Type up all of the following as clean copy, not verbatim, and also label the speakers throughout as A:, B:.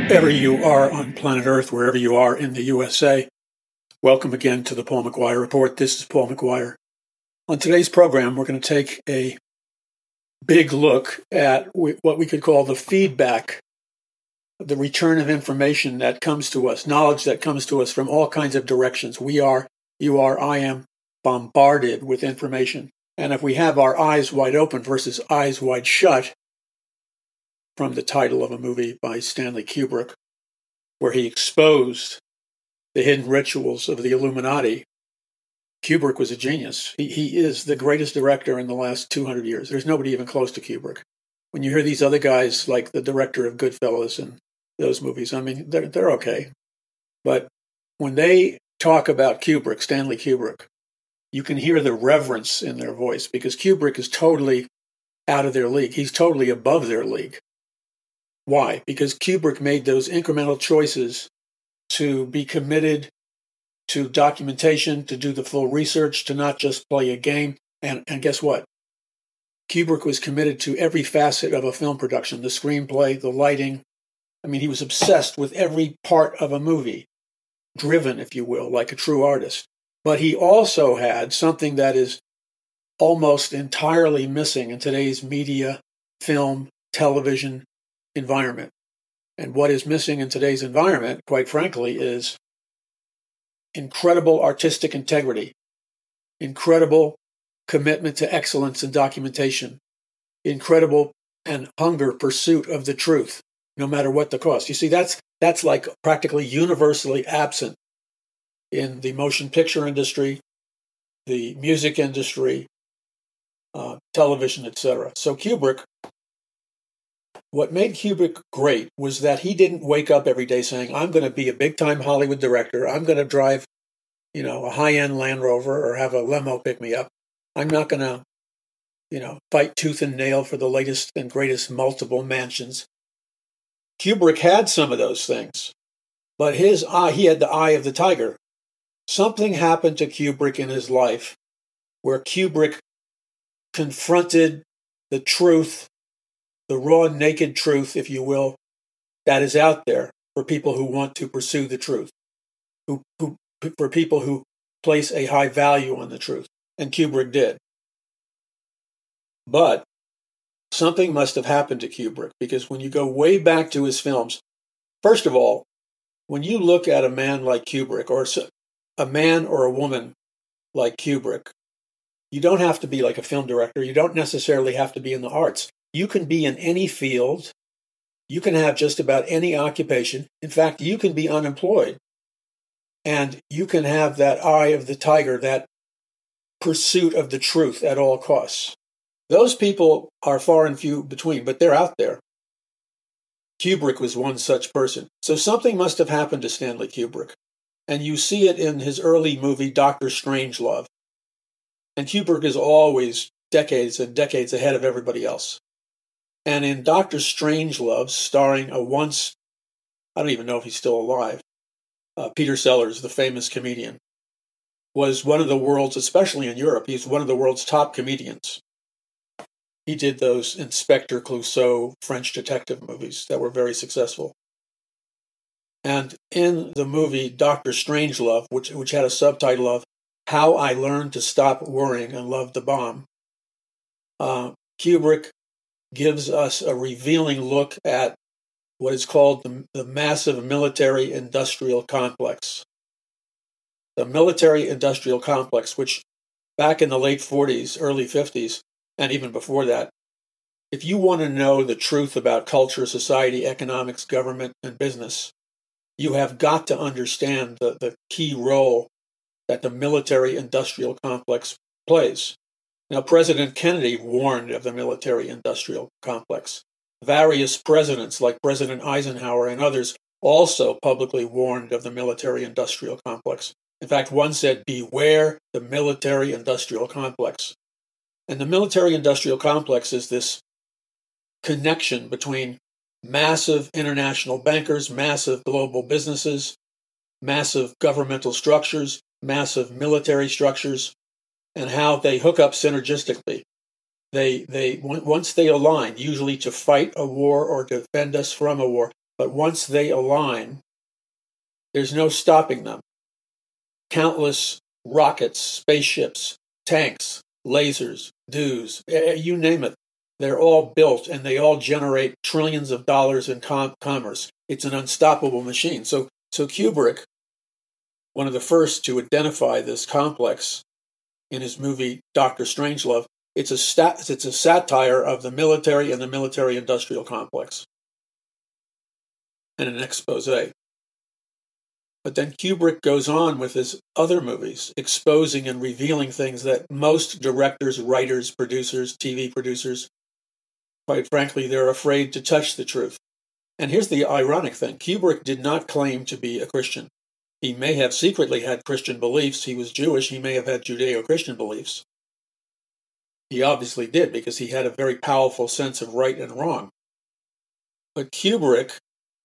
A: Wherever you are on planet Earth, wherever you are in the USA, welcome again to the Paul McGuire Report. This is Paul McGuire. On today's program, we're going to take a big look at what we could call the feedback, the return of information that comes to us, knowledge that comes to us from all kinds of directions. We are, you are, I am bombarded with information. And if we have our eyes wide open versus eyes wide shut, from the title of a movie by Stanley Kubrick, where he exposed the hidden rituals of the Illuminati. Kubrick was a genius. He is the greatest director in the last 200 years. There's nobody even close to Kubrick. When you hear these other guys, like the director of Goodfellas and those movies, I mean, they're okay. But when they talk about Kubrick, Stanley Kubrick, you can hear the reverence in their voice because Kubrick is totally out of their league. He's totally above their league. Why? Because Kubrick made those incremental choices to be committed to documentation, to do the full research, to not just play a game. And guess what? Kubrick was committed to every facet of a film production, the screenplay, the lighting. I mean, he was obsessed with every part of a movie, driven, if you will, like a true artist. But he also had something that is almost entirely missing in today's media, film, television environment. And what is missing in today's environment, quite frankly, is incredible artistic integrity, incredible commitment to excellence in documentation, incredible and hunger pursuit of the truth, no matter what the cost. You see, that's like practically universally absent in the motion picture industry, the music industry, television, etc. So Kubrick, what made Kubrick great was that he didn't wake up every day saying, I'm going to be a big-time Hollywood director. I'm going to drive, a high-end Land Rover or have a limo pick me up. I'm not going to, fight tooth and nail for the latest and greatest multiple mansions. Kubrick had some of those things, but he had the eye of the tiger. Something happened to Kubrick in his life where Kubrick confronted the truth, the raw, naked truth, if you will, that is out there for people who want to pursue the truth, for people who place a high value on the truth. And Kubrick did. But something must have happened to Kubrick, because when you go way back to his films, first of all, when you look at a man like Kubrick, or a man or a woman like Kubrick, you don't have to be like a film director. You don't necessarily have to be in the arts. You can be in any field. You can have just about any occupation. In fact, you can be unemployed. And you can have that eye of the tiger, that pursuit of the truth at all costs. Those people are far and few between, but they're out there. Kubrick was one such person. So something must have happened to Stanley Kubrick. And you see it in his early movie, Dr. Strangelove. And Kubrick is always decades and decades ahead of everybody else. And in Dr. Strangelove, starring I don't even know if he's still alive, Peter Sellers, the famous comedian, was one of the world's, especially in Europe, he's one of the world's top comedians. He did those Inspector Clouseau French detective movies that were very successful. And in the movie Dr. Strangelove, which had a subtitle of How I Learned to Stop Worrying and Love the Bomb, Kubrick gives us a revealing look at what is called the massive military-industrial complex. The military-industrial complex, which back in the late 40s, early 50s, and even before that, if you want to know the truth about culture, society, economics, government, and business, you have got to understand the key role that the military-industrial complex plays. Now, President Kennedy warned of the military-industrial complex. Various presidents, like President Eisenhower and others, also publicly warned of the military-industrial complex. In fact, one said, beware the military-industrial complex. And the military-industrial complex is this connection between massive international bankers, massive global businesses, massive governmental structures, massive military structures, and how they hook up synergistically. Once they align, usually to fight a war or defend us from a war, But once they align, there's no stopping them. Countless rockets, spaceships, tanks, lasers, DEWs, you name it. They're all built and they all generate trillions of dollars in commerce. It's an unstoppable machine. So Kubrick, one of the first to identify this complex in his movie Dr. Strangelove, it's a satire of the military and the military-industrial complex and an expose. But then Kubrick goes on with his other movies, exposing and revealing things that most directors, writers, producers, TV producers, quite frankly, they're afraid to touch the truth. And here's the ironic thing. Kubrick did not claim to be a Christian. He may have secretly had Christian beliefs. He was Jewish. He may have had Judeo-Christian beliefs. He obviously did because he had a very powerful sense of right and wrong. But Kubrick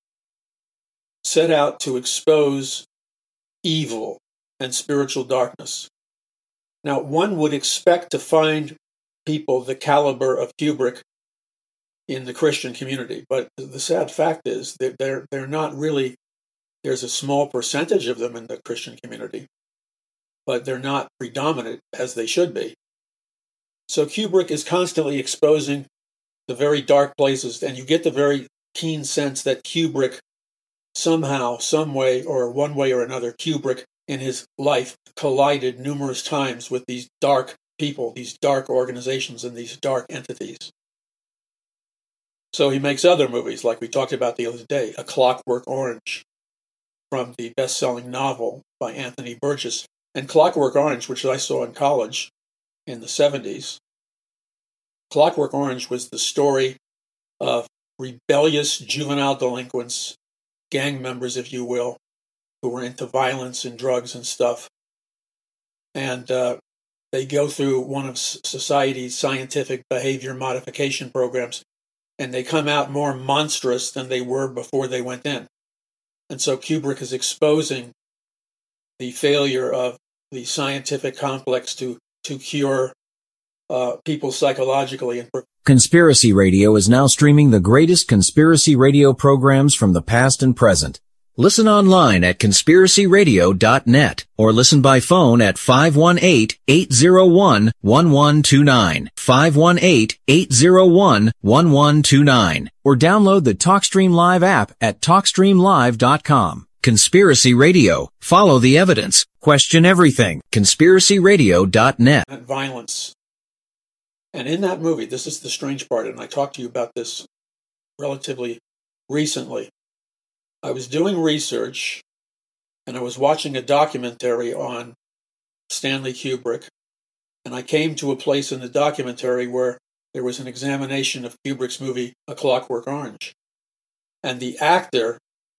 A: set out to expose evil and spiritual darkness. Now, one would expect to find people the caliber of Kubrick in the Christian community, but the sad fact is that they're not really. There's a small percentage of them in the Christian community, but they're not predominant as they should be. So Kubrick is constantly exposing the very dark places, and you get the very keen sense that Kubrick somehow, some way, or one way or another, Kubrick in his life collided numerous times with these dark people, these dark organizations, and these dark entities. So he makes other movies, like we talked about the other day, A Clockwork Orange, from the best-selling novel by Anthony Burgess. And Clockwork Orange, which I saw in college in the 70s, Clockwork Orange was the story of rebellious juvenile delinquents, gang members, if you will, who were into violence and drugs and stuff. And they go through one of society's scientific behavior modification programs, and they come out more monstrous than they were before they went in. And so Kubrick is exposing the failure of the scientific complex to cure people psychologically.
B: Conspiracy Radio is now streaming the greatest conspiracy radio programs from the past and present. Listen online at conspiracyradio.net or listen by phone at 518-801-1129, 518-801-1129, or download the TalkStream Live app at TalkStreamLive.com. Conspiracy Radio. Follow the evidence. Question everything. conspiracyradio.net.
A: Violence. And in that movie, this is the strange part, and I talked to you about this relatively recently. I was doing research, and I was watching a documentary on Stanley Kubrick, and I came to a place in the documentary where there was an examination of Kubrick's movie, A Clockwork Orange. And the actor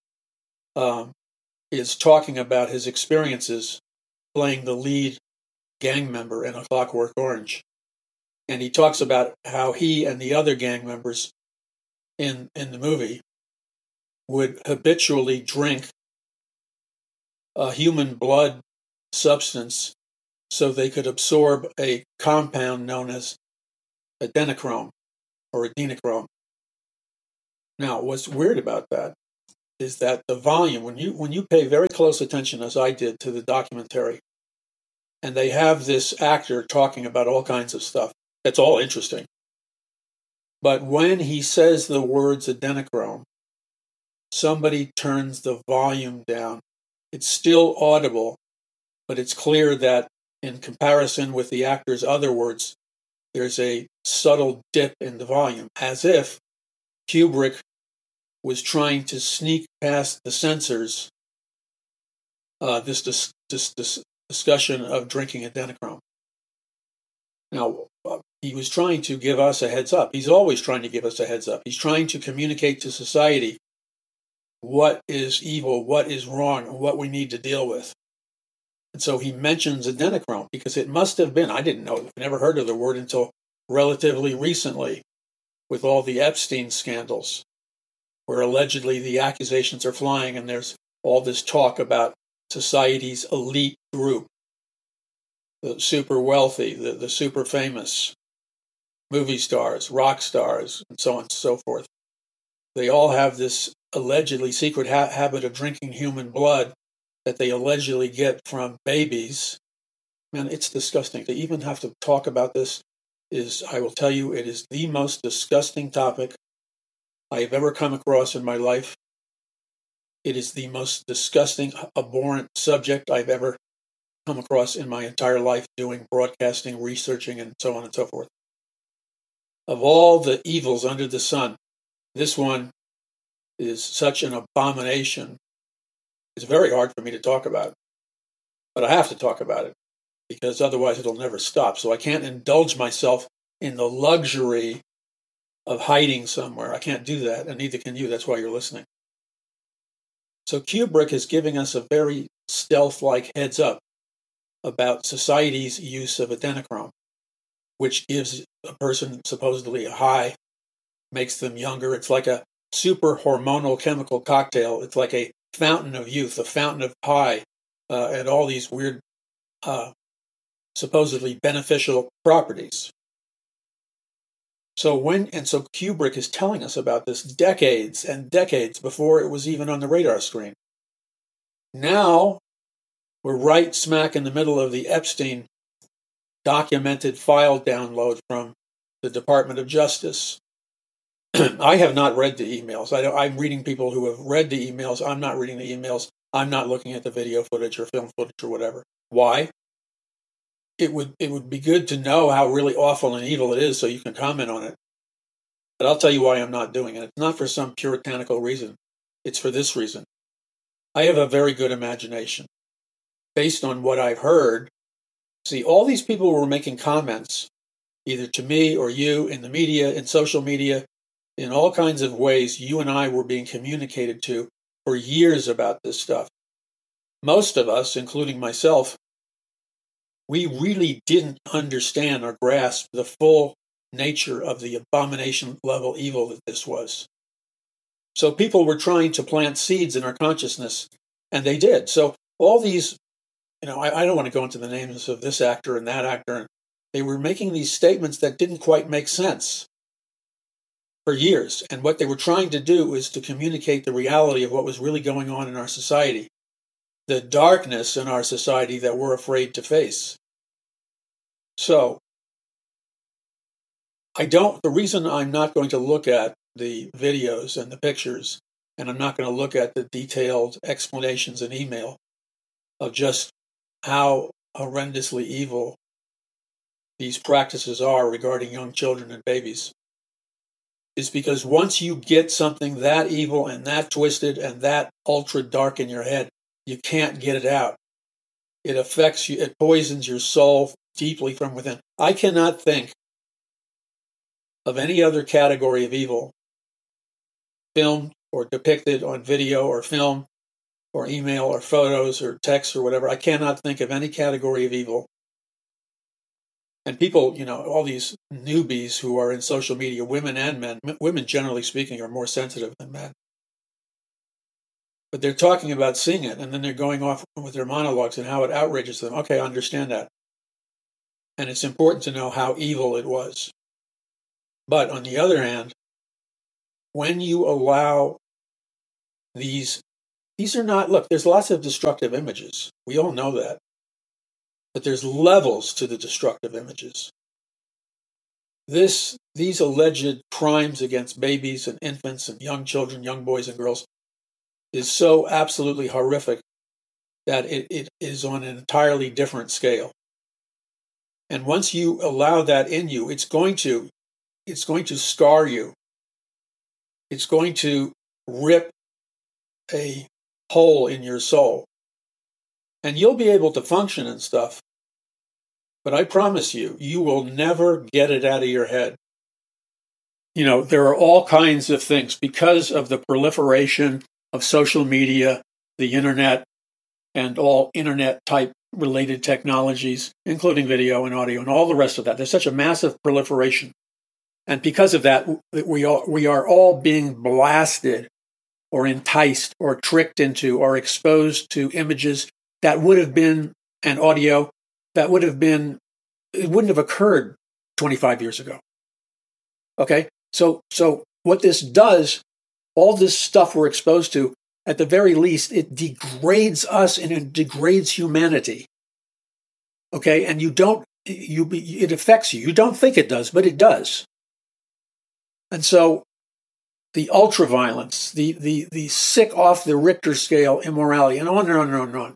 A: is talking about his experiences playing the lead gang member in A Clockwork Orange. And he talks about how he and the other gang members in the movie would habitually drink a human blood substance so they could absorb a compound known as adrenochrome or adrenochrome. Now, what's weird about that is that the volume, when you pay very close attention, as I did, to the documentary, and they have this actor talking about all kinds of stuff, that's all interesting. But when he says the words adrenochrome, somebody turns the volume down. It's still audible, but it's clear that in comparison with the actor's other words, there's a subtle dip in the volume, as if Kubrick was trying to sneak past the censors this discussion of drinking adrenochrome. Now, he was trying to give us a heads up. He's always trying to give us a heads up. He's trying to communicate to society what is evil, what is wrong, and what we need to deal with. And so he mentions adrenochrome because it must have been, I didn't know, I never heard of the word until relatively recently with all the Epstein scandals, where allegedly the accusations are flying and there's all this talk about society's elite group, the super wealthy, the super famous, movie stars, rock stars, and so on and so forth. They all have this allegedly secret habit of drinking human blood that they allegedly get from babies. Man, it's disgusting. To even have to talk about this I will tell you, it is the most disgusting topic I have ever come across in my life. It is the most disgusting, abhorrent subject I've ever come across in my entire life doing broadcasting, researching, and so on and so forth. Of all the evils under the sun, this one is such an abomination. It's very hard for me to talk about, but I have to talk about it because otherwise it'll never stop. So I can't indulge myself in the luxury of hiding somewhere. I can't do that, and neither can you. That's why you're listening. So Kubrick is giving us a very stealth-like heads up about society's use of adrenochrome, which gives a person supposedly a high, makes them younger. It's like a super hormonal chemical cocktail. It's like a fountain of youth, a fountain of high, and all these weird, supposedly beneficial properties. So Kubrick is telling us about this decades and decades before it was even on the radar screen. Now, we're right smack in the middle of the Epstein documented file download from the Department of Justice. I have not read the emails. I'm reading people who have read the emails. I'm not reading the emails. I'm not looking at the video footage or film footage or whatever. Why? It would be good to know how really awful and evil it is so you can comment on it. But I'll tell you why I'm not doing it. It's not for some puritanical reason. It's for this reason. I have a very good imagination. Based on what I've heard, see, all these people were making comments, either to me or you, in the media, in social media, in all kinds of ways you and I were being communicated to for years about this stuff. Most of us, including myself, we really didn't understand or grasp the full nature of the abomination level evil that this was. So people were trying to plant seeds in our consciousness, and they did. So all these, I don't want to go into the names of this actor and that actor. They were making these statements that didn't quite make sense for years. And what they were trying to do is to communicate the reality of what was really going on in our society, the darkness in our society that we're afraid to face. So, the reason I'm not going to look at the videos and the pictures, and I'm not going to look at the detailed explanations in email of just how horrendously evil these practices are regarding young children and babies, is because once you get something that evil and that twisted and that ultra dark in your head, you can't get it out. It affects you, it poisons your soul deeply from within. I cannot think of any other category of evil filmed or depicted on video or film or email or photos or text or whatever. I cannot think of any category of evil. And people, all these newbies who are in social media, women and men, women generally speaking are more sensitive than men. But they're talking about seeing it, and then they're going off with their monologues and how it outrages them. Okay, I understand that. And it's important to know how evil it was. But on the other hand, when you allow these are not, look, there's lots of destructive images. We all know that. But there's levels to the destructive images. These alleged crimes against babies and infants and young children, young boys and girls, is so absolutely horrific that it is on an entirely different scale. And once you allow that in you, it's going to scar you. It's going to rip a hole in your soul. And you'll be able to function and stuff, but I promise you, you will never get it out of your head. There are all kinds of things because of the proliferation of social media, the internet, and all internet-type related technologies, including video and audio and all the rest of that. There's such a massive proliferation. And because of that, we are all being blasted or enticed or tricked into or exposed to images that would have been, and audio that would have been, it wouldn't have occurred 25 years ago. Okay? So what this does all this stuff we're exposed to, at the very least, it degrades us and it degrades humanity. Okay, and it affects you. You don't think it does, but it does. And so the ultra-violence, the sick off the Richter scale immorality, and on and on and on and on.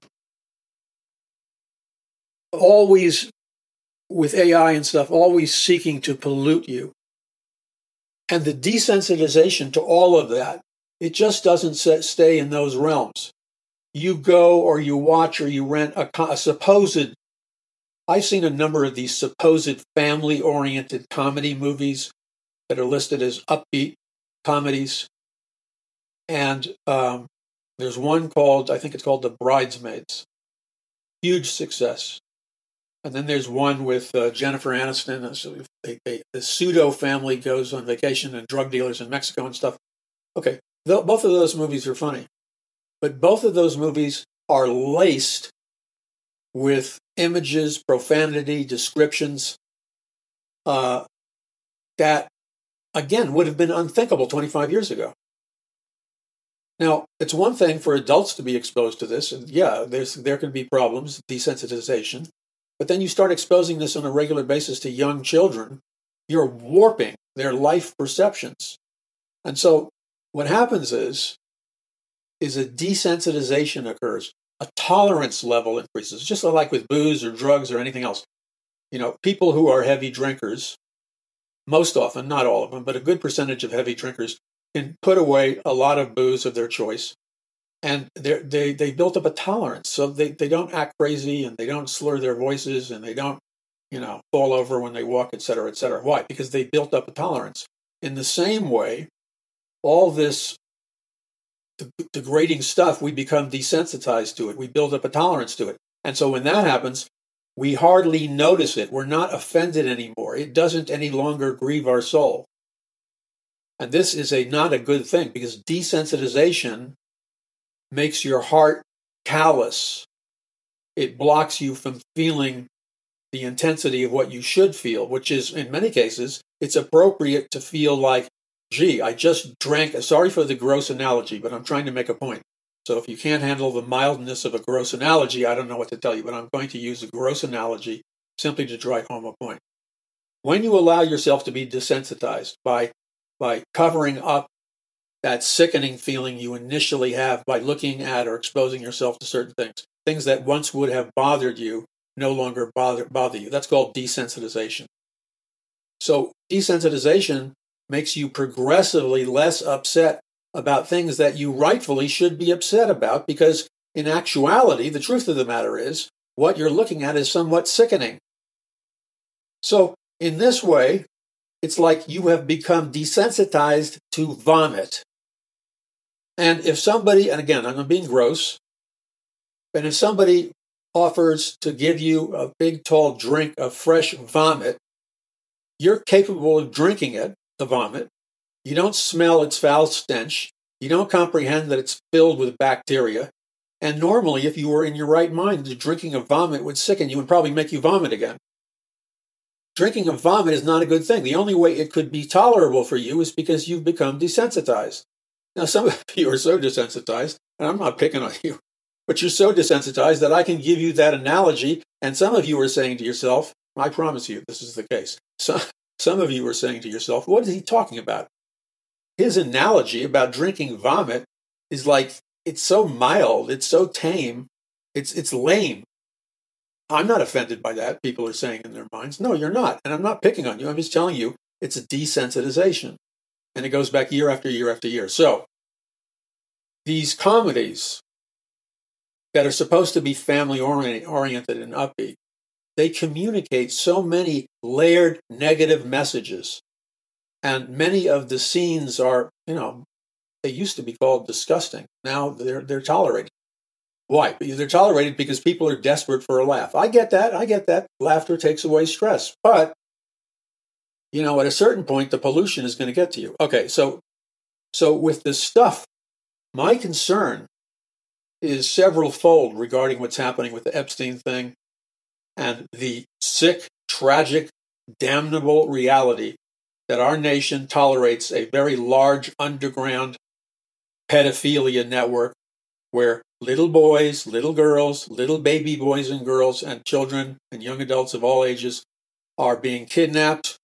A: Always, with AI and stuff, always seeking to pollute you. And the desensitization to all of that, it just doesn't stay in those realms. You go or you watch or you rent a supposed, I've seen a number of these supposed family-oriented comedy movies that are listed as upbeat comedies. And there's one called, I think it's called The Bridesmaids. Huge success. And then there's one with Jennifer Aniston. The pseudo family goes on vacation and drug dealers in Mexico and stuff. Okay, both of those movies are funny. But both of those movies are laced with images, profanity, descriptions that, again, would have been unthinkable 25 years ago. Now, it's one thing for adults to be exposed to this, and yeah, there can be problems, desensitization. But then you start exposing this on a regular basis to young children, you're warping their life perceptions. And so what happens is a desensitization occurs. A tolerance level increases, just like with booze or drugs or anything else. You know, people who are heavy drinkers, most often, not all of them, but a good percentage of heavy drinkers can put away a lot of booze of their choice. And they built up a tolerance, so they don't act crazy and they don't slur their voices and they don't, fall over when they walk, et cetera, et cetera. Why? Because they built up a tolerance. In the same way, all this degrading stuff, we become desensitized to it. We build up a tolerance to it. And so when that happens, we hardly notice it. We're not offended anymore. It doesn't any longer grieve our soul. And this is not a good thing, because desensitization makes your heart callous. It blocks you from feeling the intensity of what you should feel, which is, in many cases, it's appropriate to feel like, gee, I just drank. Sorry for the gross analogy, but I'm trying to make a point. So if you can't handle the mildness of a gross analogy, I don't know what to tell you, but I'm going to use a gross analogy simply to drive home a point. When you allow yourself to be desensitized by covering up that sickening feeling you initially have by looking at or exposing yourself to certain things that once would have bothered you no longer bother you. That's called desensitization. So desensitization makes you progressively less upset about things that you rightfully should be upset about, because in actuality, the truth of the matter is, what you're looking at is somewhat sickening. So in this way, it's like you have become desensitized to vomit. And if somebody, and again, I'm being gross, but if somebody offers to give you a big, tall drink of fresh vomit, you're capable of drinking it, the vomit. You don't smell its foul stench. You don't comprehend that it's filled with bacteria. And normally, if you were in your right mind, the drinking of vomit would sicken you and probably make you vomit again. Drinking of vomit is not a good thing. The only way it could be tolerable for you is because you've become desensitized. Now, some of you are so desensitized, and I'm not picking on you, but you're so desensitized that I can give you that analogy, and some of you are saying to yourself, I promise you this is the case, some of you are saying to yourself, what is he talking about? His analogy about drinking vomit is like, it's so mild, it's so tame, it's lame. I'm not offended by that, people are saying in their minds. No, you're not, and I'm not picking on you, I'm just telling you it's a desensitization. And it goes back year after year after year. So, these comedies that are supposed to be family-oriented and upbeat, they communicate so many layered negative messages. And many of the scenes are, they used to be called disgusting. Now they're tolerated. Why? They're tolerated because people are desperate for a laugh. I get that. Laughter takes away stress. But at a certain point, the pollution is going to get to you. Okay, so with this stuff, my concern is several-fold regarding what's happening with the Epstein thing and the sick, tragic, damnable reality that our nation tolerates a very large underground pedophilia network where little boys, little girls, little baby boys and girls, and children and young adults of all ages are being kidnapped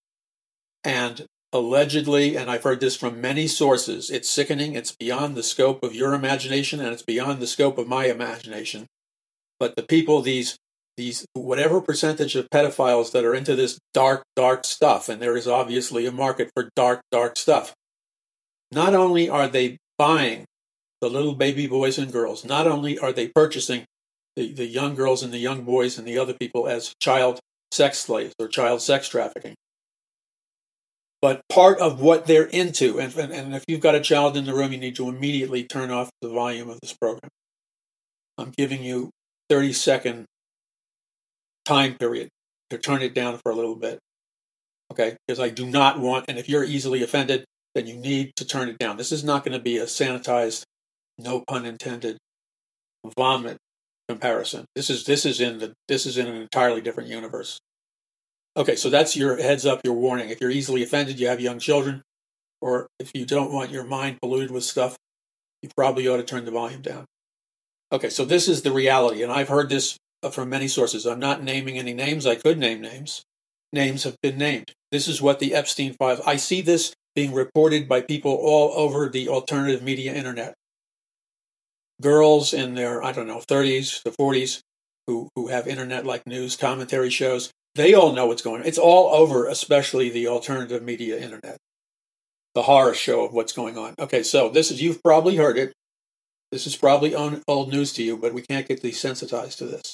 A: and allegedly, and I've heard this from many sources, it's sickening, it's beyond the scope of your imagination, and it's beyond the scope of my imagination. But the people, these whatever percentage of pedophiles that are into this dark, dark stuff, and there is obviously a market for dark, dark stuff, not only are they buying the little baby boys and girls, not only are they purchasing the young girls and the young boys and the other people as child sex slaves or child sex trafficking, but part of what they're into, and if you've got a child in the room, you need to immediately turn off the volume of this program. I'm giving you 30-second time period to turn it down for a little bit, okay? Because I do not want, and if you're easily offended, then you need to turn it down. This is not going to be a sanitized, no pun intended, vomit comparison. This is in an entirely different universe. Okay, so that's your heads up, your warning. If you're easily offended, you have young children, or if you don't want your mind polluted with stuff, you probably ought to turn the volume down. Okay, so this is the reality, and I've heard this from many sources. I'm not naming any names. I could name names. Names have been named. This is what the Epstein files. I see this being reported by people all over the alternative media internet. Girls in their, 30s to 40s who have internet-like news commentary shows, they all know what's going on. It's all over, especially the alternative media internet. The horror show of what's going on. Okay, so you've probably heard it. This is probably old news to you, but we can't get desensitized to this.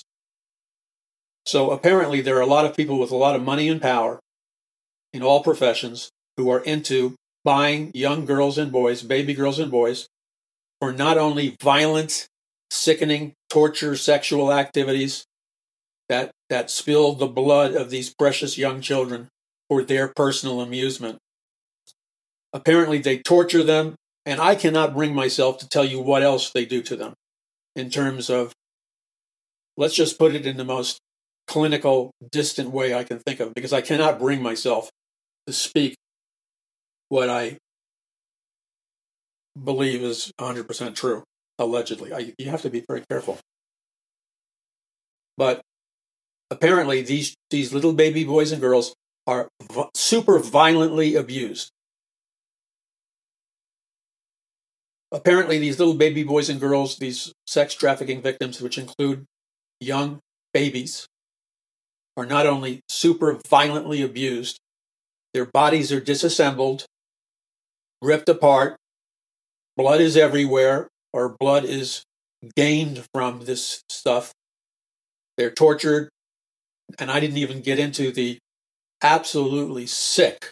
A: So apparently there are a lot of people with a lot of money and power in all professions who are into buying young girls and boys, baby girls and boys, for not only violent, sickening, torture, sexual activities that spill the blood of these precious young children for their personal amusement. Apparently they torture them, and I cannot bring myself to tell you what else they do to them in terms of, let's just put it in the most clinical, distant way I can think of, because I cannot bring myself to speak what I believe is 100% true, allegedly. You have to be very careful. But apparently these little baby boys and girls are super violently abused. Apparently these little baby boys and girls, these sex trafficking victims, which include young babies, are not only super violently abused, their bodies are disassembled, ripped apart, blood is everywhere, or blood is gained from this stuff. They're tortured, and I didn't even get into the absolutely sick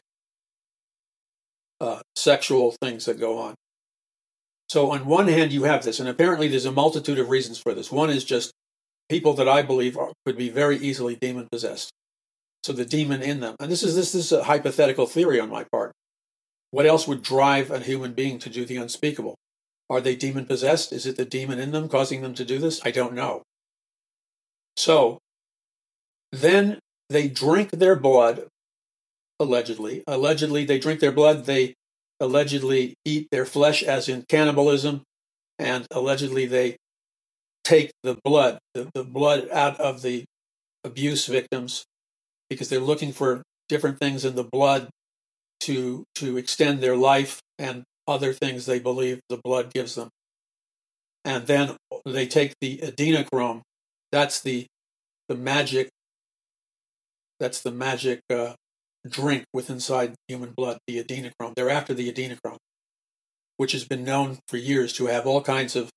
A: sexual things that go on. So on one hand, you have this, and apparently there's a multitude of reasons for this. One is just people that I believe could be very easily demon-possessed. So the demon in them, and this is a hypothetical theory on my part. What else would drive a human being to do the unspeakable? Are they demon-possessed? Is it the demon in them causing them to do this? I don't know. So then they drink their blood, allegedly. Allegedly, they drink their blood. They allegedly eat their flesh, as in cannibalism, and allegedly they take the blood out of the abuse victims because they're looking for different things in the blood to extend their life and other things they believe the blood gives them. And then they take the adrenochrome. That's the magic. That's the magic drink with inside human blood, the adrenochrome. They're after the adrenochrome, which has been known for years to have all kinds of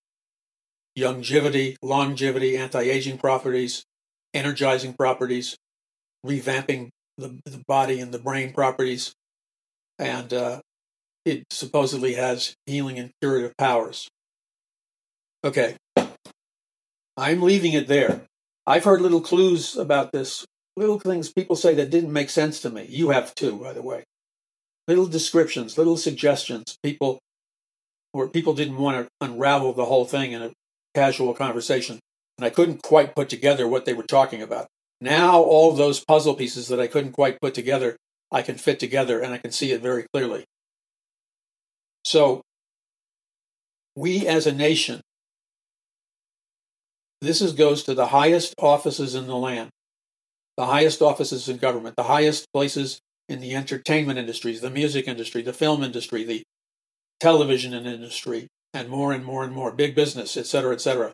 A: longevity, anti-aging properties, energizing properties, revamping the body and the brain properties, and it supposedly has healing and curative powers. Okay, I'm leaving it there. I've heard little clues about this, little things people say that didn't make sense to me. You have too, by the way. Little descriptions, little suggestions, where people didn't want to unravel the whole thing in a casual conversation, and I couldn't quite put together what they were talking about. Now all those puzzle pieces that I couldn't quite put together, I can fit together, and I can see it very clearly. So we as a nation, goes to the highest offices in the land, the highest offices in government, the highest places in the entertainment industries, the music industry, the film industry, the television industry, and more and more and more, big business, etc., etc.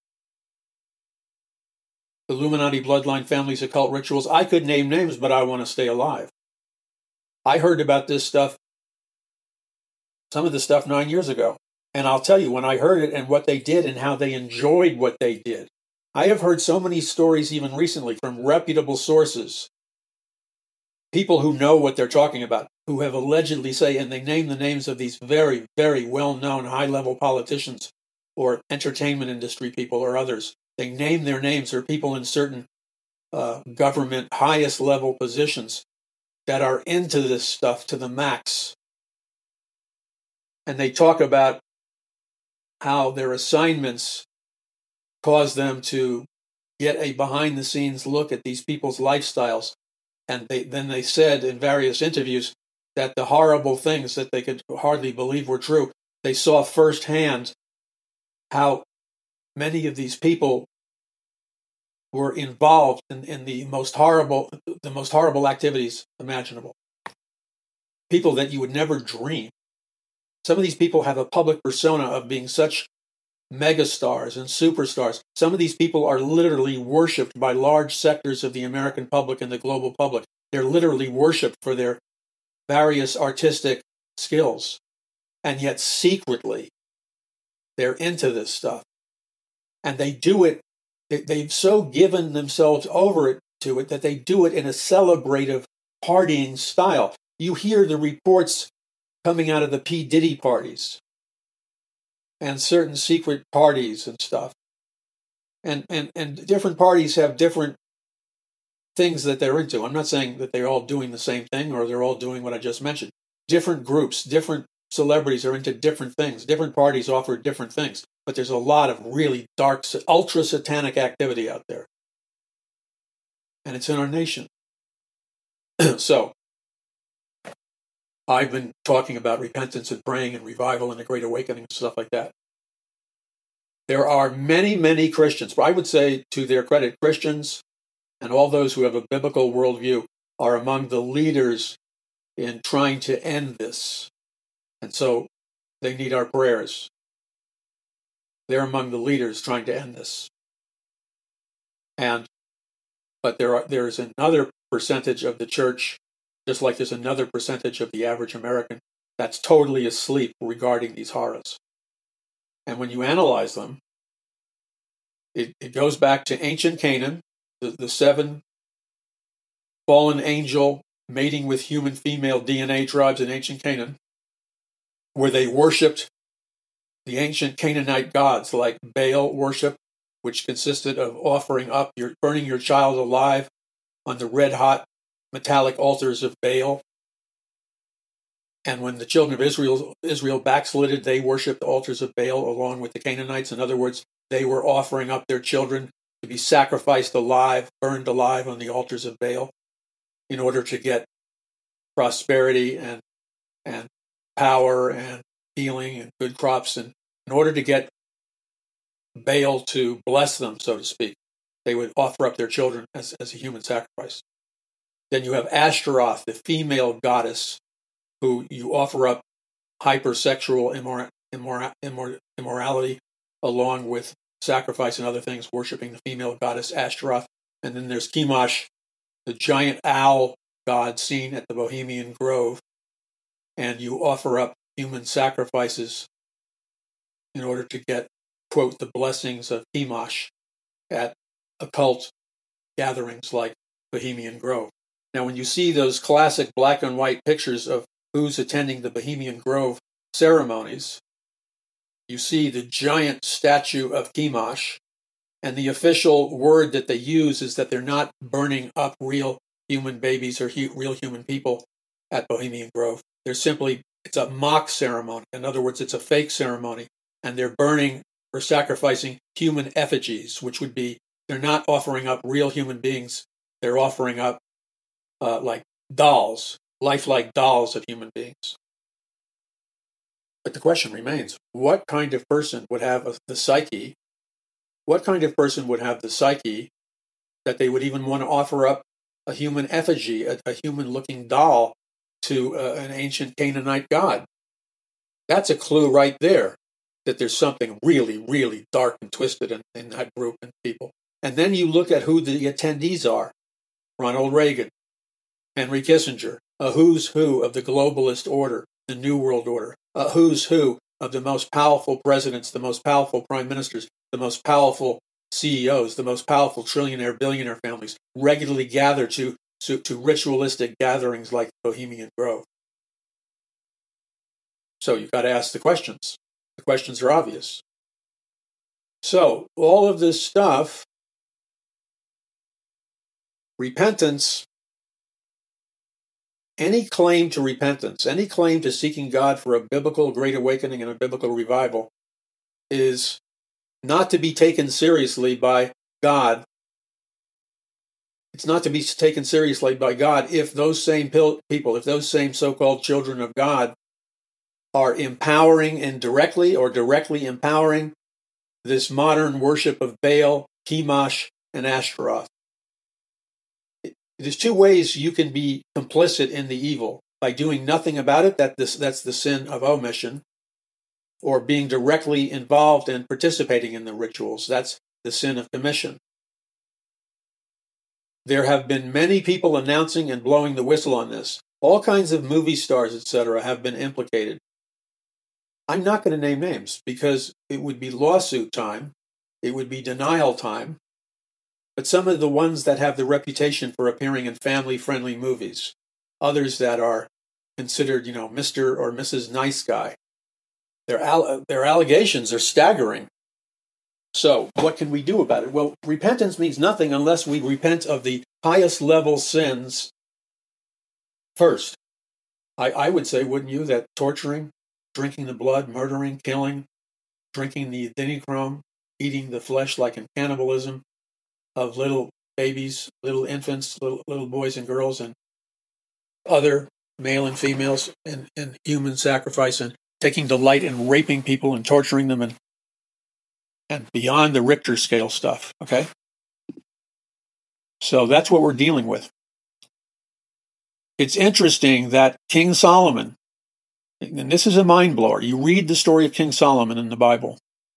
A: Illuminati, bloodline, families, occult rituals. I could name names, but I want to stay alive. I heard about this stuff, some of this stuff 9 years ago. And I'll tell you, when I heard it and what they did and how they enjoyed what they did, I have heard so many stories even recently from reputable sources, people who know what they're talking about, who have allegedly say, and they name the names of these very, very well-known high-level politicians or entertainment industry people or others. They name their names or people in certain government highest level positions that are into this stuff to the max. And they talk about how their assignments cause them to get a behind-the-scenes look at these people's lifestyles. And then they said in various interviews that the horrible things that they could hardly believe were true, they saw firsthand how many of these people were involved in the most horrible activities imaginable. People that you would never dream. Some of these people have a public persona of being such megastars and superstars. Some of these people are literally worshipped by large sectors of the American public and the global public. They're literally worshipped for their various artistic skills. And yet secretly, they're into this stuff. And they do it, they've so given themselves over to it that they do it in a celebrative, partying style. You hear the reports coming out of the P. Diddy parties and certain secret parties and stuff. And different parties have different things that they're into. I'm not saying that they're all doing the same thing or they're all doing what I just mentioned. Different groups, different celebrities are into different things. Different parties offer different things. But there's a lot of really dark, ultra-satanic activity out there. And it's in our nation. So, I've been talking about repentance and praying and revival and the Great Awakening and stuff like that. There are many, many Christians, but I would say to their credit, Christians and all those who have a biblical worldview are among the leaders in trying to end this. And so they need our prayers. They're among the leaders trying to end this. But there's another percentage of the church, just like there's another percentage of the average American, that's totally asleep regarding these horrors. And when you analyze them, it goes back to ancient Canaan, the 7 fallen angel mating with human female DNA tribes in ancient Canaan, where they worshipped the ancient Canaanite gods like Baal worship, which consisted of burning your child alive on the red-hot metallic altars of Baal. And when the children of Israel backslided, they worshipped the altars of Baal along with the Canaanites. In other words, they were offering up their children to be sacrificed alive, burned alive on the altars of Baal in order to get prosperity and power and healing and good crops. And in order to get Baal to bless them, so to speak, they would offer up their children as a human sacrifice. Then you have Ashtaroth, the female goddess, who you offer up hypersexual immorality along with sacrifice and other things, worshiping the female goddess Ashtaroth. And then there's Chemosh, the giant owl god seen at the Bohemian Grove, and you offer up human sacrifices in order to get, quote, the blessings of Chemosh at occult gatherings like Bohemian Grove. Now, when you see those classic black and white pictures of who's attending the Bohemian Grove ceremonies, you see the giant statue of Chemosh, and the official word that they use is that they're not burning up real human babies or real human people at Bohemian Grove. It's a mock ceremony. In other words, it's a fake ceremony, and they're burning or sacrificing human effigies, which would be, they're not offering up real human beings. They're offering up like dolls, lifelike dolls of human beings. But the question remains, what kind of person would have the psyche? What kind of person would have the psyche that they would even want to offer up a human effigy, a human-looking doll to an ancient Canaanite god? That's a clue right there that there's something really, really dark and twisted in that group and people. And then you look at who the attendees are. Ronald Reagan, Henry Kissinger, a who's who of the globalist order, the New World Order, a who's who of the most powerful presidents, the most powerful prime ministers, the most powerful CEOs, the most powerful trillionaire, billionaire families regularly gather to ritualistic gatherings like Bohemian Grove. So you've got to ask the questions. The questions are obvious. So all of this stuff, repentance, any claim to repentance, any claim to seeking God for a biblical great awakening and a biblical revival is not to be taken seriously by God. It's not to be taken seriously by God if those same people, if those same so-called children of God are empowering indirectly or directly empowering this modern worship of Baal, Chemosh, and Ashtaroth. There's two ways you can be complicit in the evil: by doing nothing about it, that's the sin of omission, or being directly involved and participating in the rituals, that's the sin of commission. There have been many people announcing and blowing the whistle on this. All kinds of movie stars, etc., have been implicated. I'm not going to name names because it would be lawsuit time, it would be denial time, but some of the ones that have the reputation for appearing in family-friendly movies, others that are considered, Mr. or Mrs. Nice Guy, their allegations are staggering. So what can we do about it? Well, repentance means nothing unless we repent of the highest level sins first. I would say, wouldn't you, that torturing, drinking the blood, murdering, killing, drinking the adrenochrome, eating the flesh like in cannibalism of little babies, little infants, little boys and girls, and other male and females, and human sacrifice, and taking delight in raping people and torturing them, and beyond the Richter scale stuff, okay? So that's what we're dealing with. It's interesting that King Solomon, and this is a mind blower, you read the story of King Solomon in the Bible.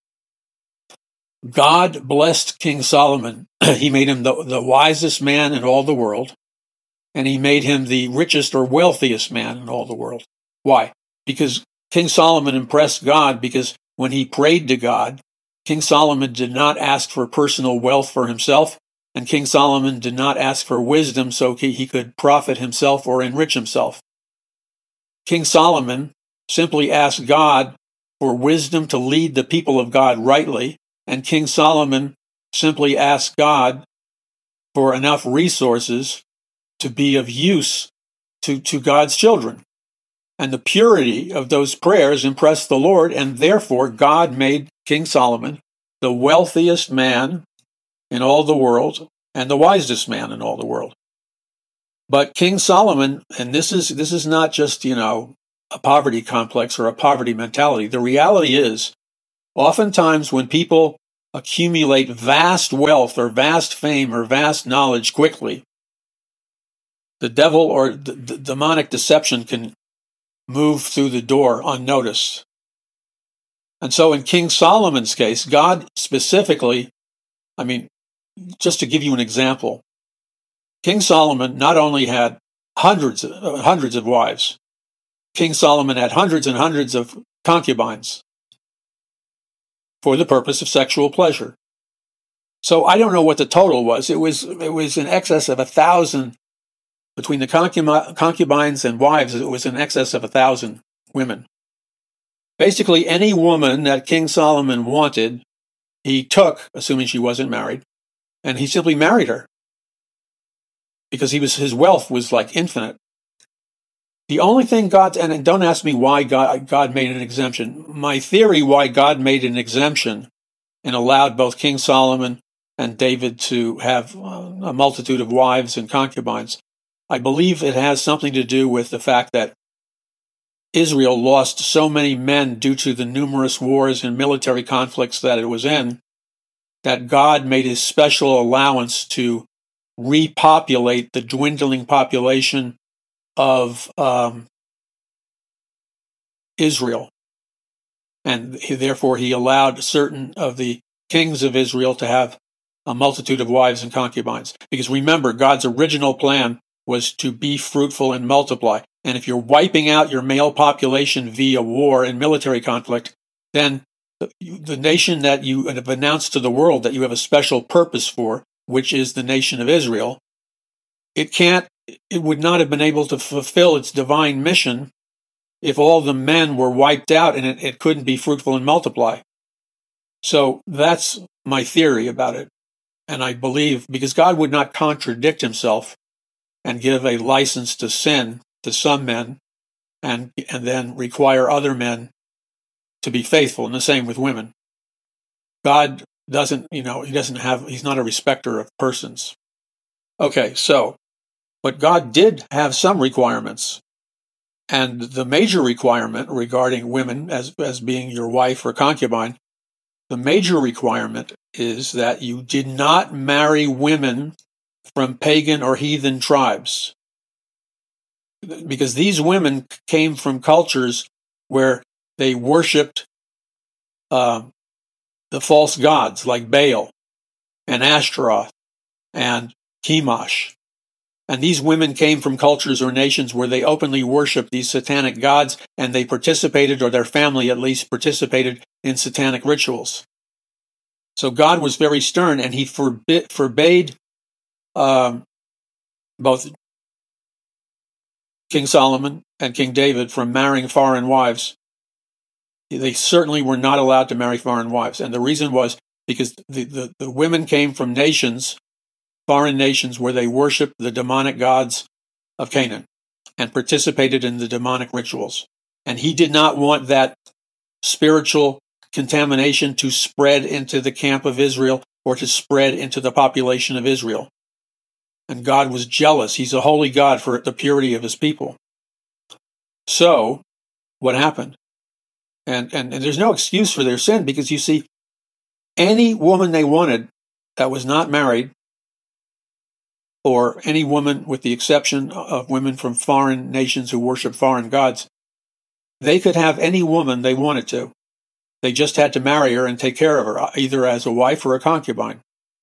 A: God blessed King Solomon. He made him the wisest man in all the world, and he made him the richest or wealthiest man in all the world. Why? Because King Solomon impressed God, because when he prayed to God, King Solomon did not ask for personal wealth for himself, and King Solomon did not ask for wisdom so he could profit himself or enrich himself. King Solomon simply asked God for wisdom to lead the people of God rightly, and King Solomon simply asked God for enough resources to be of use to God's children. And the purity of those prayers impressed the Lord, and therefore God made King Solomon the wealthiest man in all the world and the wisest man in all the world. But King Solomon, and this is not just, a poverty complex or a poverty mentality. The reality is, oftentimes when people accumulate vast wealth or vast fame or vast knowledge quickly, the devil or the demonic deception can move through the door unnoticed. And so in King Solomon's case, God specifically, just to give you an example, King Solomon not only had hundreds of wives, King Solomon had hundreds and hundreds of concubines for the purpose of sexual pleasure. So I don't know what the total was. It was in excess of 1,000 between the concubines and wives. It was in excess of 1,000 women. Basically, any woman that King Solomon wanted, he took, assuming she wasn't married, and he simply married her because his wealth was like infinite. The only thing and don't ask me why God made an exemption. My theory why God made an exemption and allowed both King Solomon and David to have a multitude of wives and concubines, I believe it has something to do with the fact that Israel lost so many men due to the numerous wars and military conflicts that it was in, that God made his special allowance to repopulate the dwindling population of Israel. And therefore he allowed certain of the kings of Israel to have a multitude of wives and concubines. Because remember, God's original plan was to be fruitful and multiply. And if you're wiping out your male population via war and military conflict, then the nation that you have announced to the world that you have a special purpose for, which is the nation of Israel, it would not have been able to fulfill its divine mission if all the men were wiped out and it couldn't be fruitful and multiply. So that's my theory about it. And I believe, because God would not contradict himself and give a license to sin to some men and then require other men to be faithful, and the same with women. God doesn't, he's not a respecter of persons. Okay, but God did have some requirements. And the major requirement regarding women as being your wife or concubine, the major requirement is that you did not marry women from pagan or heathen tribes. Because these women came from cultures where they worshipped the false gods like Baal and Ashtaroth and Chemosh. And these women came from cultures or nations where they openly worshipped these satanic gods, and they participated, or their family at least participated, in satanic rituals. So God was very stern, and he forbade both King Solomon and King David from marrying foreign wives. They certainly were not allowed to marry foreign wives. And the reason was because the women came from nations, foreign nations, where they worshipped the demonic gods of Canaan and participated in the demonic rituals. And he did not want that spiritual contamination to spread into the camp of Israel or to spread into the population of Israel. And God was jealous. He's a holy God for the purity of his people. So, what happened? And there's no excuse for their sin, because you see, any woman they wanted that was not married, or any woman with the exception of women from foreign nations who worship foreign gods, they could have any woman they wanted to. They just had to marry her and take care of her, either as a wife or a concubine.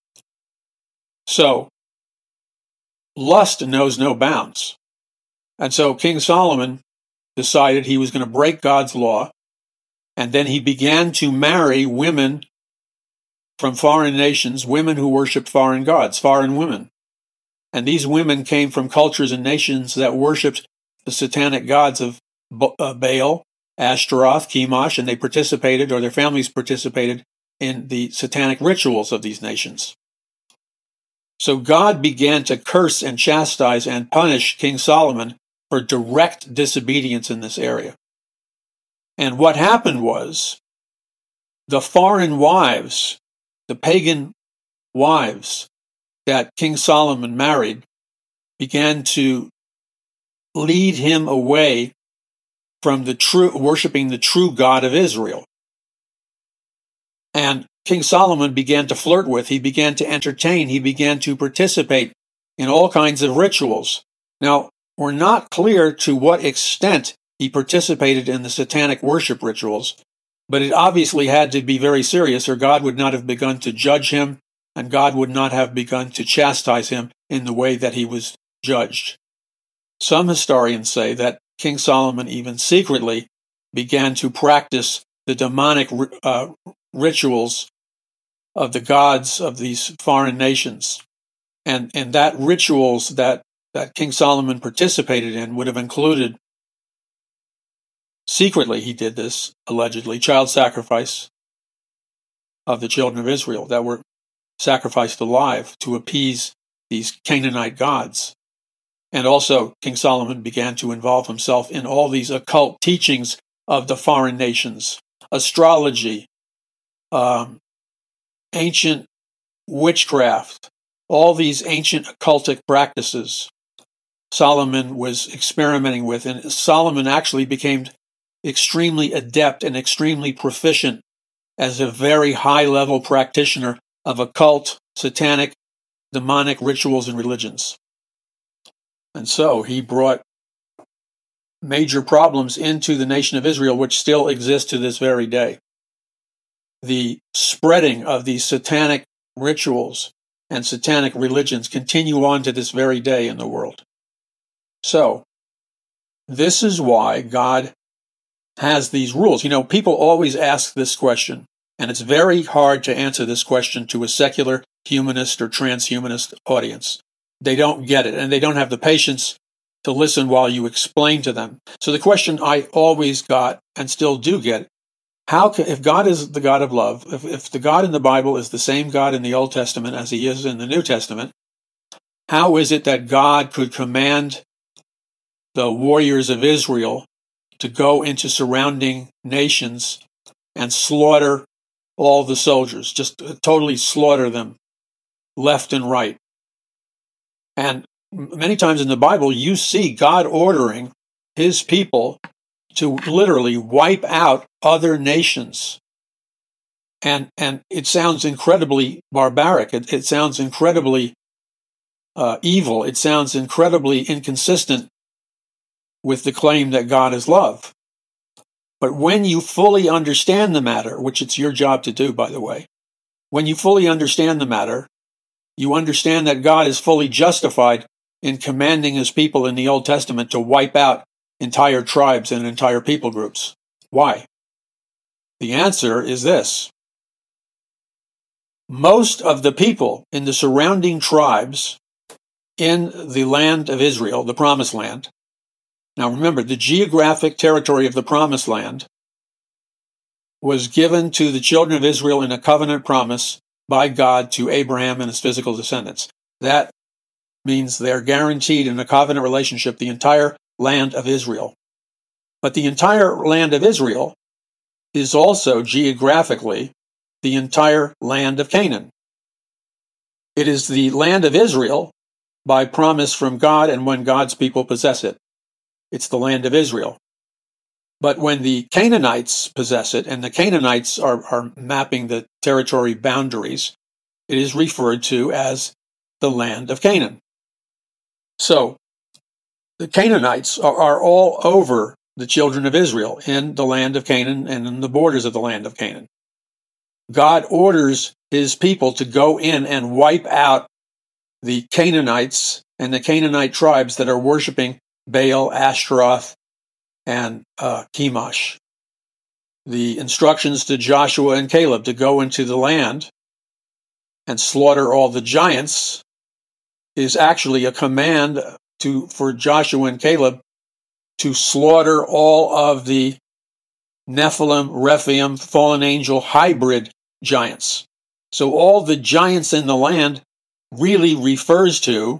A: So, lust knows no bounds. And so King Solomon decided he was going to break God's law, and then he began to marry women from foreign nations, women who worship foreign gods, foreign women. And these women came from cultures and nations that worshipped the satanic gods of Baal, Ashtaroth, Chemosh, and they participated, or their families participated, in the satanic rituals of these nations. So God began to curse and chastise and punish King Solomon for direct disobedience in this area. And what happened was, the foreign wives, the pagan wives that King Solomon married, began to lead him away from worshiping the true God of Israel. And King Solomon began to flirt with, he began to entertain, he began to participate in all kinds of rituals. Now, we're not clear to what extent he participated in the satanic worship rituals, but it obviously had to be very serious, or God would not have begun to judge him, and God would not have begun to chastise him in the way that he was judged. Some historians say that King Solomon even secretly began to practice the demonic rituals of the gods of these foreign nations. And that rituals that King Solomon participated in would have included, secretly he did this, allegedly, child sacrifice of the children of Israel that were sacrificed alive to appease these Canaanite gods. And also, King Solomon began to involve himself in all these occult teachings of the foreign nations, astrology, ancient witchcraft, all these ancient occultic practices Solomon was experimenting with. And Solomon actually became extremely adept and extremely proficient as a very high-level practitioner of occult, satanic, demonic rituals and religions. And so he brought major problems into the nation of Israel, which still exist to this very day. The spreading of these satanic rituals and satanic religions continue on to this very day in the world. So, this is why God has these rules. You know, people always ask this question, and it's very hard to answer this question to a secular humanist or transhumanist audience. They don't get it, and they don't have the patience to listen while you explain to them. So the question I always got, and still do get, if God is the God of love, if the God in the Bible is the same God in the Old Testament as he is in the New Testament, how is it that God could command the warriors of Israel to go into surrounding nations and slaughter all the soldiers, just totally slaughter them left and right? And many times in the Bible, you see God ordering his people to literally wipe out other nations. And it sounds incredibly barbaric. It sounds incredibly evil. It sounds incredibly inconsistent with the claim that God is love. But when you fully understand the matter, which it's your job to do, by the way, when you fully understand the matter, you understand that God is fully justified in commanding his people in the Old Testament to wipe out entire tribes and entire people groups. Why? The answer is this. Most of the people in the surrounding tribes in the land of Israel, the Promised Land. Now remember, the geographic territory of the Promised Land was given to the children of Israel in a covenant promise by God to Abraham and his physical descendants. That means they're guaranteed in a covenant relationship the entire land of Israel. But the entire land of Israel is also geographically the entire land of Canaan. It is the land of Israel by promise from God and when God's people possess it. It's the land of Israel. But when the Canaanites possess it, and the Canaanites are mapping the territory boundaries, it is referred to as the land of Canaan. So, the Canaanites are all over the children of Israel in the land of Canaan and in the borders of the land of Canaan. God orders his people to go in and wipe out the Canaanites and the Canaanite tribes that are worshiping Baal, Ashtaroth, and Chemosh. The instructions to Joshua and Caleb to go into the land and slaughter all the giants is actually a command for Joshua and Caleb to slaughter all of the Nephilim, Rephaim, fallen angel hybrid giants. So all the giants in the land really refers to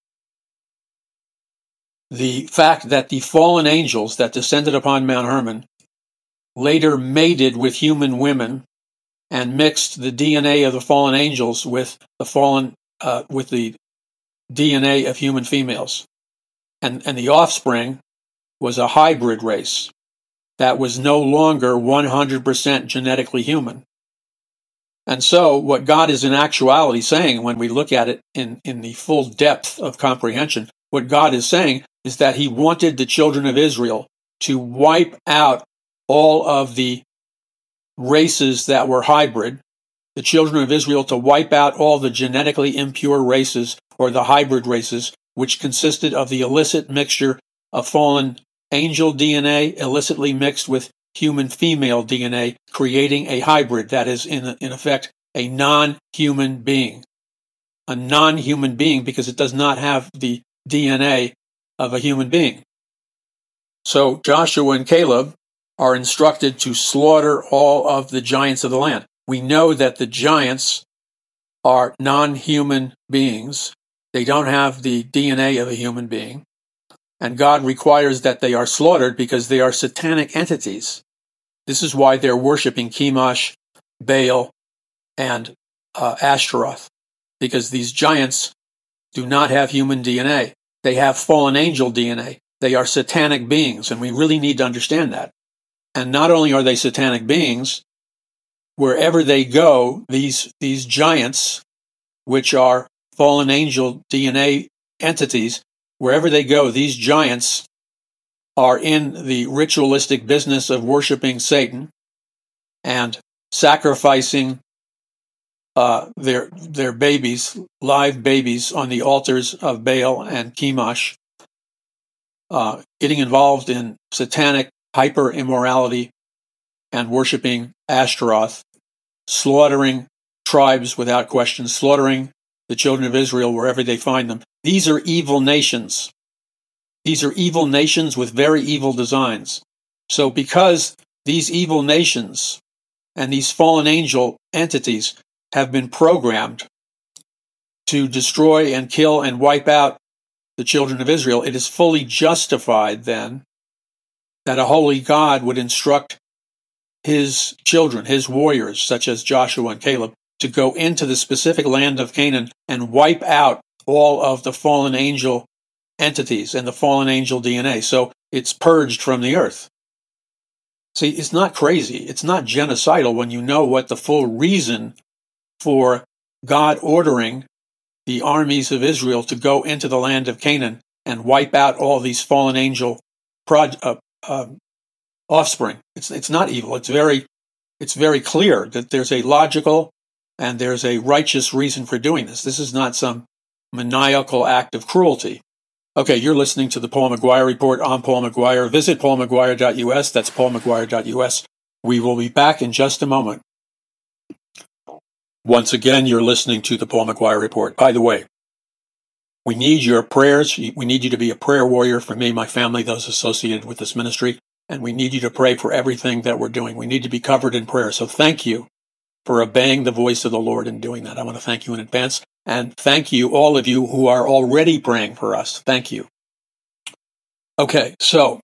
A: the fact that the fallen angels that descended upon Mount Hermon later mated with human women and mixed the DNA of the fallen angels with the DNA of human females. And the offspring was a hybrid race that was no longer 100% genetically human. And so what God is in actuality saying, when we look at it in the full depth of comprehension, what God is saying is that he wanted the children of Israel to wipe out all of the races that were hybrid, the children of Israel to wipe out all the genetically impure races or the hybrid races, which consisted of the illicit mixture of fallen angel DNA illicitly mixed with human female DNA, creating a hybrid that is in effect a non-human being. A non-human being because it does not have the DNA of a human being. So Joshua and Caleb are instructed to slaughter all of the giants of the land. We know that the giants are non-human beings. They don't have the DNA of a human being. And God requires that they are slaughtered because they are satanic entities. This is why they're worshiping Chemosh, Baal, and Ashtaroth, because these giants do not have human DNA. They have fallen angel DNA. They are satanic beings, and we really need to understand that. And not only are they satanic beings, wherever they go, these giants, which are fallen angel DNA entities, wherever they go, these giants are in the ritualistic business of worshiping Satan and sacrificing their babies, live babies, on the altars of Baal and Chemosh, getting involved in satanic hyper immorality and worshiping Ashtaroth, slaughtering tribes without question, slaughtering the children of Israel wherever they find them. These are evil nations. These are evil nations with very evil designs. So because these evil nations and these fallen angel entities have been programmed to destroy and kill and wipe out the children of Israel, it is fully justified then that a holy God would instruct his children, his warriors, such as Joshua and Caleb, to go into the specific land of Canaan and wipe out all of the fallen angel entities and the fallen angel DNA. So it's purged from the earth. See, it's not crazy. It's not genocidal when you know what the full reason for God ordering the armies of Israel to go into the land of Canaan and wipe out all these fallen angel offspring. It's not evil. It's very clear that there's a logical and there's a righteous reason for doing this. This is not some maniacal act of cruelty. Okay, you're listening to the Paul McGuire Report. I'm Paul McGuire. Visit paulmcguire.us. That's paulmcguire.us. We will be back in just a moment. Once again, you're listening to the Paul McGuire Report. By the way, we need your prayers. We need you to be a prayer warrior for me, my family, those associated with this ministry, and we need you to pray for everything that we're doing. We need to be covered in prayer. So thank you for obeying the voice of the Lord and doing that. I want to thank you in advance. And thank you, all of you who are already praying for us. Thank you. Okay, so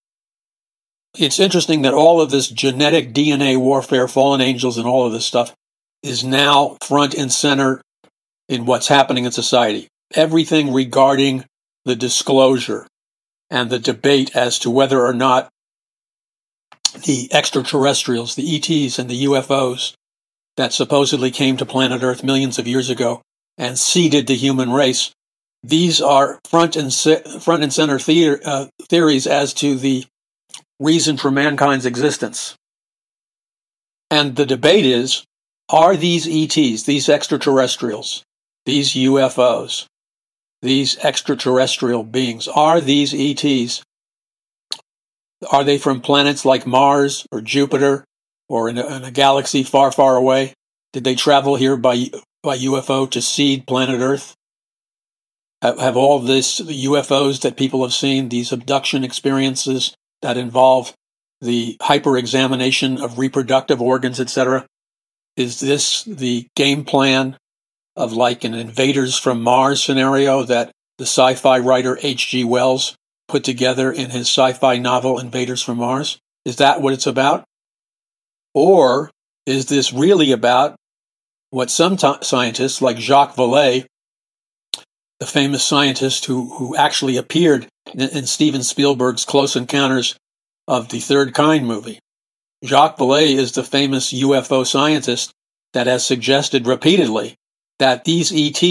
A: it's interesting that all of this genetic DNA warfare, fallen angels, and all of this stuff is now front and center in what's happening in society. Everything regarding the disclosure and the debate as to whether or not the extraterrestrials, the ETs, and the UFOs that supposedly came to planet Earth millions of years ago and seeded the human race, these are front and center theories as to the reason for mankind's existence. And the debate is, are these ETs, these extraterrestrials, these UFOs, these extraterrestrial beings, are these ETs, are they from planets like Mars or Jupiter or in a galaxy far, far away? Did they travel here by UFO to seed planet Earth? Have all this, the UFOs that people have seen, these abduction experiences that involve the hyper-examination of reproductive organs, etc., is this the game plan of like an invaders from Mars scenario that the sci-fi writer H.G. Wells put together in his sci-fi novel Invaders from Mars? Is that what it's about? Or is this really about what some scientists, like Jacques Vallée, the famous scientist who actually appeared in Steven Spielberg's Close Encounters of the Third Kind movie? Jacques Vallée is the famous UFO scientist that has suggested repeatedly that these ETs